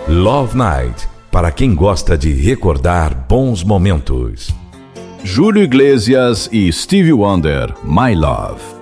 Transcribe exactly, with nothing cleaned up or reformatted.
Love Night, para quem gosta de recordar bons momentos. Júlio Iglesias e Stevie Wonder, My Love.